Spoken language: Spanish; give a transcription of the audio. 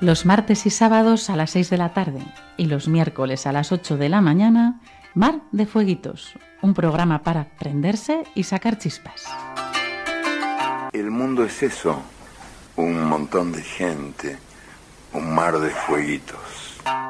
Los martes y sábados a las 6 de la tarde y los miércoles a las 8 de la mañana, Mar de Fueguitos, un programa para prenderse y sacar chispas. El mundo es eso, un montón de gente, un mar de fueguitos.